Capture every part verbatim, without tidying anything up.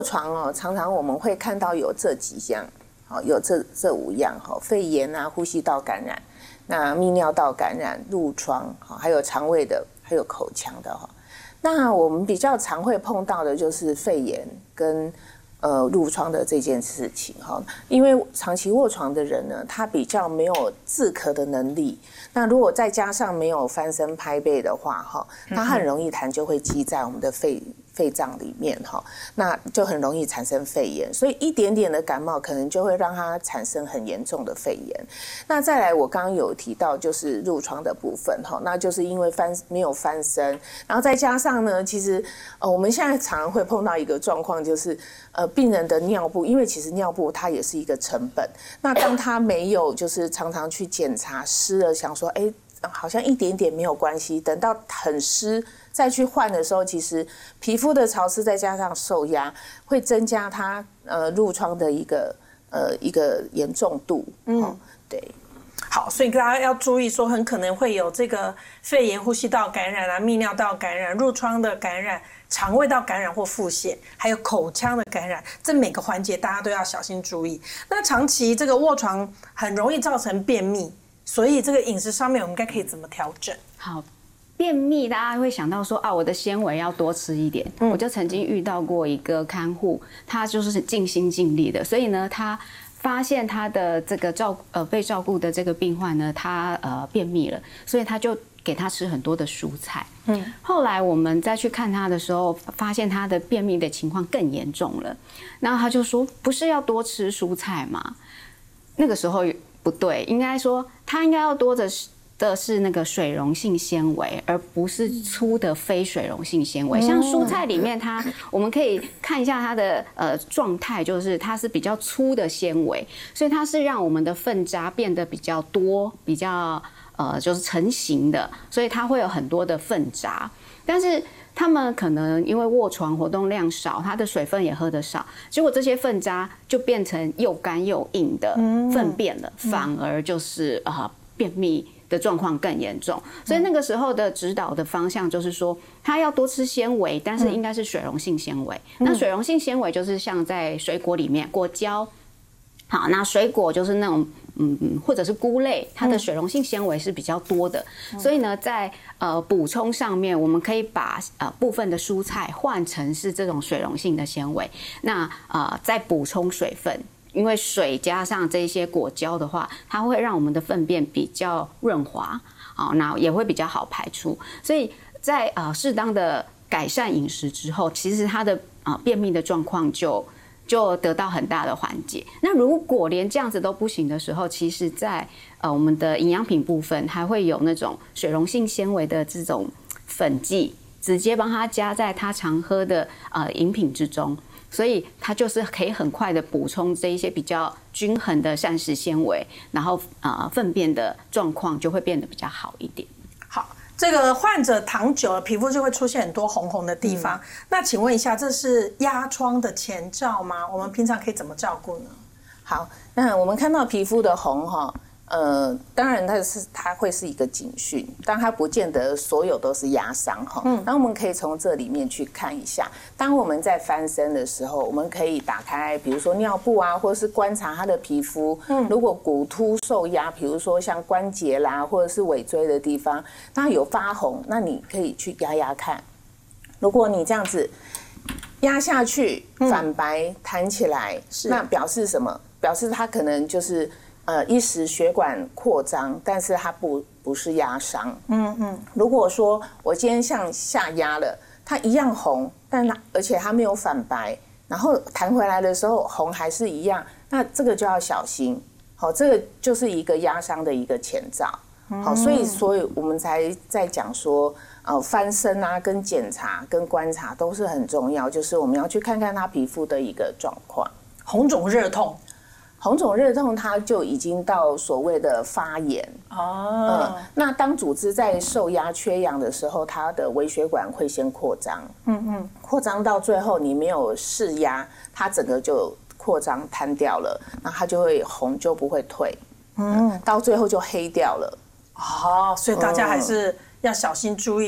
床哦，常常我们会看到有这几样，好，有这这五样哈，肺炎啊、呼吸道感染、那泌尿道感染、褥疮，还有肠胃的，还有口腔的哈。那我们比较常会碰到的就是肺炎跟呃褥疮的这件事情哈，因为长期卧床的人呢，他比较没有自咳的能力，那如果再加上没有翻身拍背的话哈，他很容易痰就会积在我们的肺。肺脏里面哈，那就很容易产生肺炎，所以一点点的感冒可能就会让它产生很严重的肺炎。那再来，我刚刚有提到就是褥疮的部分哈，那就是因为翻没有翻身，然后再加上呢，其实呃我们现在常常会碰到一个状况，就是呃病人的尿布，因为其实尿布它也是一个成本，那当他没有就是常常去检查湿了，想说哎。好像一点点没有关系，等到很湿再去换的时候，其实皮肤的潮湿再加上受压，会增加它呃褥疮的一个呃一个严重度。嗯，哦、对。 好，所以大家要注意说，很可能会有这个肺炎、呼吸道感染啊、泌尿道感染、褥疮的感染、肠胃道感染或腹泻，还有口腔的感染，这每个环节大家都要小心注意。那长期这个卧床很容易造成便秘。所以这个饮食上面我们应该可以怎么调整？ 好，便秘大家会想到说啊，我的纤维要多吃一点。嗯、我就曾经遇到过一个看护，他就是尽心尽力的，所以呢，他发现他的这个照呃被照顾的这个病患呢，他呃便秘了，所以他就给他吃很多的蔬菜。嗯，后来我们再去看他的时候，发现他的便秘的情况更严重了。然后他就说，不是要多吃蔬菜吗？那个时候。不对，应该说它应该要多的是的是那个水溶性纤维，而不是粗的非水溶性纤维。像蔬菜里面它，我们可以看一下它的呃状态，就是它是比较粗的纤维，所以它是让我们的粪渣变得比较多，比较呃就是成型的，所以它会有很多的粪渣，但是。他们可能因为卧床活动量少，他的水分也喝得少，结果这些粪渣就变成又干又硬的粪便了，嗯、反而就是啊、呃、便秘的状况更严重。所以那个时候的指导的方向就是说，他要多吃纤维，但是应该是水溶性纤维。嗯、那水溶性纤维就是像在水果里面，果胶。好，那水果就是那种嗯或者是菇类，它的水溶性纤维是比较多的，嗯、所以呢，在呃补充上面，我们可以把呃部分的蔬菜换成是这种水溶性的纤维，那呃再补充水分，因为水加上这些果胶的话，它会让我们的粪便比较润滑，好，那也会比较好排出，所以在呃适当的改善饮食之后，其实它的呃便秘的状况就。就得到很大的缓解。那如果连这样子都不行的时候，其实在呃我们的营养品部分还会有那种水溶性纤维的这种粉剂，直接帮他加在他常喝的呃饮品之中，所以他就是可以很快的补充这一些比较均衡的膳食纤维，然后呃粪便的状况就会变得比较好一点。 好。这个患者躺久了，皮肤就会出现很多红红的地方。嗯、那请问一下，这是压疮的前兆吗？我们平常可以怎么照顾呢？ 好，那我们看到皮肤的红哈，呃，当然它是它会是一个警讯，但它不见得所有都是压伤哈。嗯，那我们可以从这里面去看一下，当我们在翻身的时候，我们可以打开，比如说尿布啊，或者是观察它的皮肤。嗯，如果骨突受压，比如说像关节啦，或者是尾椎的地方，它有发红，那你可以去压压看。如果你这样子压下去，反白弹起来，嗯、那表示什么？表示它可能就是。呃，一时血管扩张，但是它不不是压伤。嗯嗯。如果说我今天向下压了，它一样红，但它而且它没有反白，然后弹回来的时候红还是一样，那这个就要小心。好，这个就是一个压伤的一个前兆。好，所以所以我们才在讲说，呃，翻身啊，跟检查跟观察都是很重要，就是我们要去看看它皮肤的一个状况。 红肿热痛。 红肿热痛，它就已经到所谓的发炎哦、嗯。那当组织在受压缺氧的时候，它的微血管会先扩张，嗯嗯，扩张到最后你没有释压，它整个就扩张瘫掉了，那它就会红就不会退，嗯，到最后就黑掉了。 哦，所以大家还是要小心注意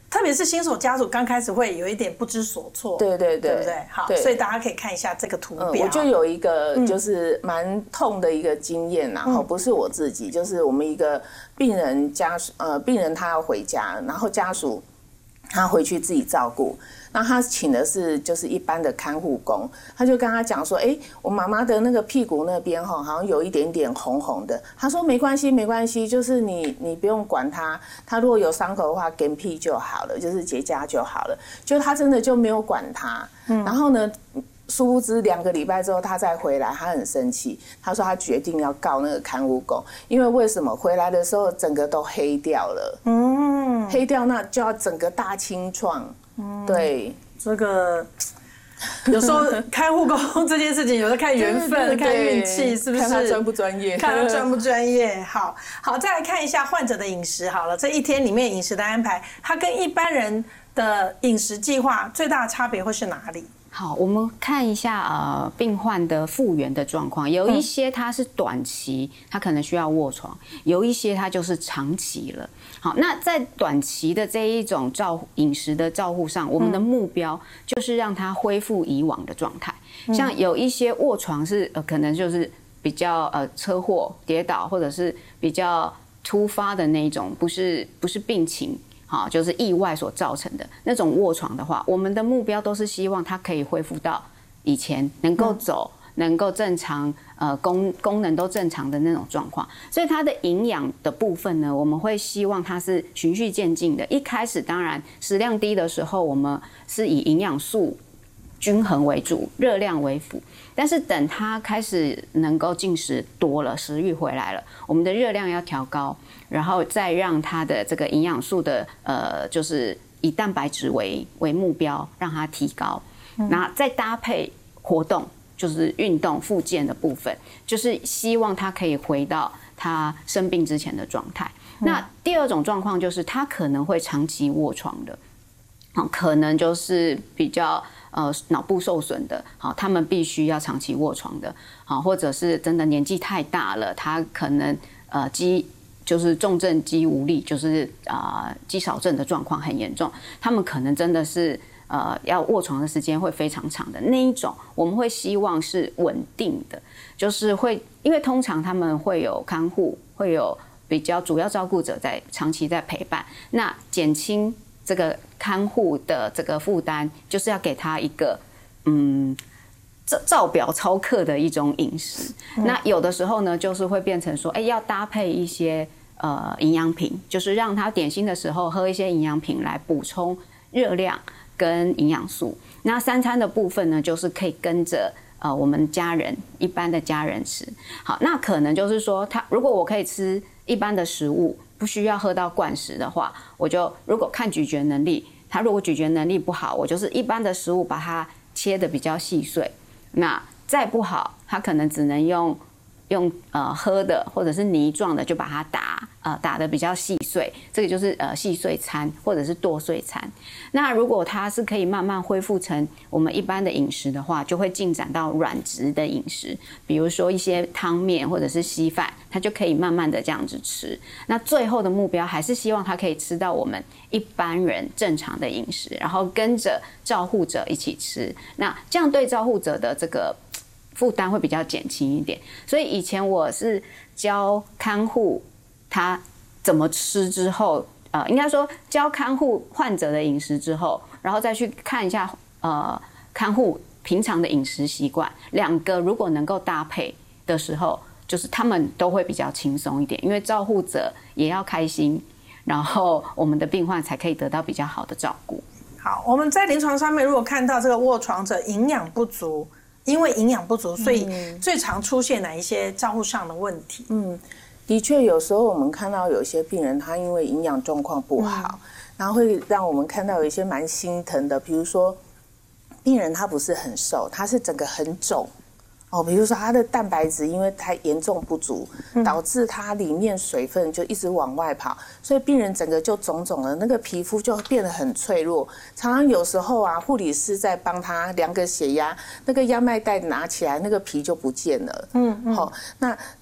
特别是新手家属刚开始会有一点不知所措， 对对对， 对不对？好，所以大家可以看一下这个图表。 嗯、我就有一个就是蛮痛的一个经验然后、嗯、不是我自己，就是我们一个病人家属，呃，病人他要回家，然后家属他回去自己照顾。那他请的是就是一般的看护工，他就跟他讲说，哎，我妈妈的那个屁股那边哈，好像有一点点红红的。他说没关系，没关系，就是你你不用管他，他如果有伤口的话，干屁就好了，就是结痂就好了。就他真的就没有管他，嗯、然后呢，殊不知两个礼拜之后他再回来，他很生气，他说他决定要告那个看护工，因为为什么回来的时候整个都黑掉了，嗯，黑掉那就要整个大清创。嗯，对， 这个有时候看护工这件事情，有时候看缘分、看运气，是不是？ 看他专不专业， 看他专不专业。好，好，再来看一下患者的饮食。好了，这一天里面饮食的安排，它跟一般人的饮食计划最大的差别会是哪里？ 好，我们看一下呃病患的复原的状况，有一些它是短期，它可能需要卧床；有一些它就是长期了。好，那在短期的这一种照饮食的照护上，我们的目标就是让它恢复以往的状态。像有一些卧床是呃可能就是比较呃车祸跌倒，或者是比较突发的那种，不是不是病情。好，就是意外所造成的那种卧床的话，我们的目标都是希望它可以恢复到以前能够走、嗯、能够正常，呃，功功能都正常的那种状况。所以它的营养的部分呢，我们会希望它是循序渐进的。一开始当然食量低的时候，我们是以营养素均衡为主，热量为辅。但是等它开始能够进食多了，食欲回来了，我们的热量要调高，然后再让它的这个营养素的呃，就是以蛋白质为为目标，让它提高。那再搭配活动，就是运动复健的部分，就是希望它可以回到它生病之前的状态。那第二种状况就是它可能会长期卧床的，可能就是比较。呃，脑部受损的，好，他们必须要长期卧床的，好，或者是真的年纪太大了，他可能呃肌就是重症肌无力，就是啊、呃、肌少症的状况很严重，他们可能真的是呃要卧床的时间会非常长的那一种，我们会希望是稳定的，就是会因为通常他们会有看护，会有比较主要照顾者在长期在陪伴，那减轻。这个看护的这个负担，就是要给他一个嗯照照表操课的一种饮食。嗯、那有的时候呢，就是会变成说，哎，要搭配一些呃营养品，就是让他点心的时候喝一些营养品来补充热量跟营养素。那三餐的部分呢，就是可以跟着呃我们家人一般的家人吃。好，那可能就是说，他如果我可以吃一般的食物。不需要喝到灌食的话，我就如果看咀嚼能力，他如果咀嚼能力不好，我就是一般的食物把它切得比较细碎。那再不好，他可能只能用用呃喝的或者是泥状的，就把它打呃打得比较细碎，这个就是呃细碎餐或者是剁碎餐。那如果它是可以慢慢恢复成我们一般的饮食的话，就会进展到软质的饮食，比如说一些汤面或者是稀饭，它就可以慢慢的这样子吃。那最后的目标还是希望它可以吃到我们一般人正常的饮食，然后跟着照护者一起吃。那这样对照护者的这个负担会比较减轻一点。所以以前我是教看护他怎么吃之后，呃，应该说教看护患者的饮食之后，然后再去看一下呃看护平常的饮食习惯，两个如果能够搭配的时候，就是他们都会比较轻松一点，因为照护者也要开心，然后我们的病患才可以得到比较好的照顾。 好，我们在临床上面如果看到这个卧床者营养不足，因为营养不足，所以最常出现哪一些照护上的问题？ 嗯，的确，有时候我们看到有些病人他因为营养状况不好，嗯、然后会让我们看到有一些蛮心疼的，比如说病人他不是很瘦，他是整个很肿。哦，比如说它的蛋白质因为太严重不足，导致它里面水分就一直往外跑，所以病人整个就肿肿了，那个皮肤就变得很脆弱。常常有时候啊，护理师在帮他量个血压，那个压脉带拿起来，那个皮就不见了。嗯，好、哦，那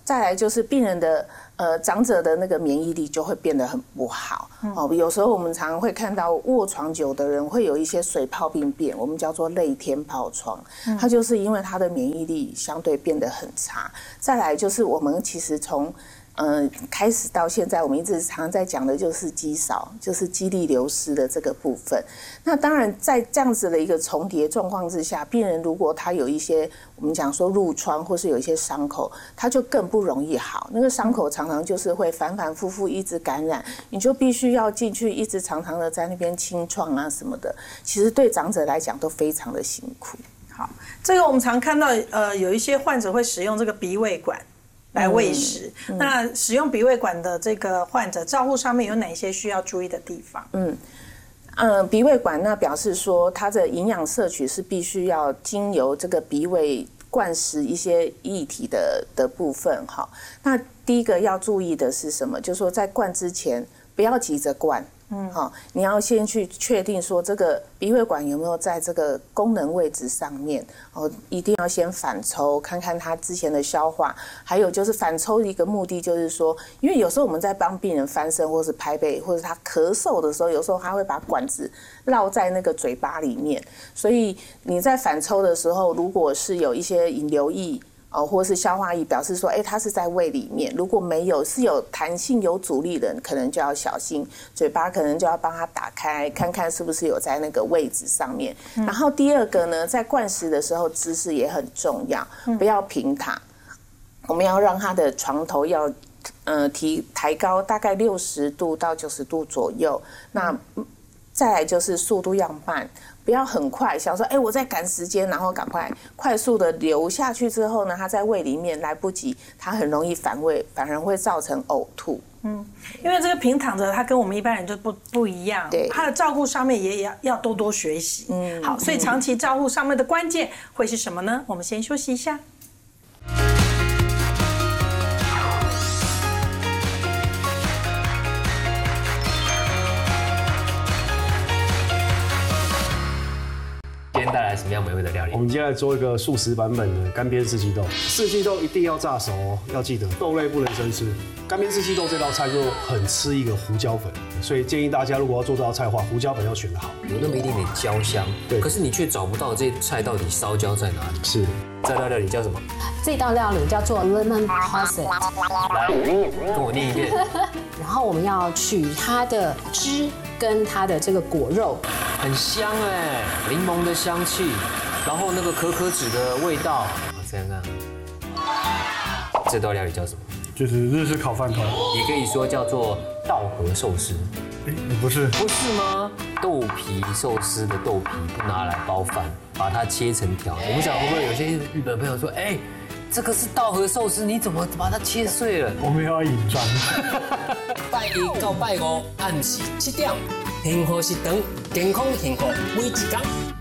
再来就是病人的呃长者的那个免疫力就会变得很不好哦。有时候我们常常会看到卧床久的人会有一些水泡病变，我们叫做类天疱疮，它就是因为他的免疫力相对变得很差。再来就是我们其实从嗯，开始到现在，我们一直常常在讲的就是肌少，就是肌力流失的这个部分。那当然，在这样子的一个重叠状况之下，病人如果他有一些我们讲说褥疮，或是有一些伤口，他就更不容易好。那个伤口常常就是会反反复复一直感染，你就必须要进去，一直常常的在那边清创啊什么的。其实对长者来讲都非常的辛苦。 好，这个我们常看到，呃，有一些患者会使用这个鼻胃管来喂食，嗯嗯、那使用鼻胃管的这个患者，照护上面有哪些需要注意的地方？嗯， 呃，鼻胃管那表示说，它的营养摄取是必须要经由这个鼻胃灌食一些液体的的部分哈。那第一个要注意的是什么？就是说在灌之前不要急着灌。嗯，好，你要先去确定说这个鼻胃管有没有在这个功能位置上面哦，一定要先反抽，看看它之前的消化。还有就是反抽的一个目的就是说，因为有时候我们在帮病人翻身或是拍背，或者他咳嗽的时候，有时候他会把管子绕在那个嘴巴里面，所以你在反抽的时候，如果是有一些引流液。哦，或是消化液表示说，哎，它是在胃里面。如果没有，是有弹性、有阻力的，可能就要小心，嘴巴可能就要帮它打开，看看是不是有在那个位置上面。嗯、然后第二个呢，在灌食的时候姿势也很重要，不要平躺，我们要让它的床头要呃提抬高大概六十度到九十度左右。那再来就是速度要慢。不要很快，想说，哎，我在赶时间，然后赶快快速的流下去之后呢，它在胃里面来不及，它很容易反胃，反而会造成呕吐。 嗯，因为这个平躺着，它跟我们一般人就不不一样， 对， 它的照顾上面也要要多多学习。嗯，好，所以长期照护上面的关键会是什么呢？我们先休息一下。 今天带来什么样美味的料理？ 我们接下来做一个素食版本的干煸四季豆。四季豆一定要炸熟哦，要记得豆类不能生吃。干煸四季豆这道菜就很吃一个胡椒粉，所以建议大家如果要做这道菜的话，胡椒粉要选得好， 有那么一点点焦香。对，可是你却找不到这菜到底烧焦在哪里。 是， 这道料理叫什么？ 这道料理叫做 lemon posset。 来，跟我念一遍。 然后我们要取它的汁跟它的这个果肉。 很香哎，柠檬的香气，然后那个可可脂的味道，这样这样。这道料理叫什么？ 就是日式烤饭团， 也可以说叫做稻荷寿司。 哎，不是， 不是吗？豆皮寿司的豆皮不拿来包饭，把它切成条。我不想会不会有些日本朋友说，哎，这个是稻荷寿司，你怎么把它切碎了？ 我们要引战。 拜一到拜五暗时七点。幸福是长，健康幸福每一天。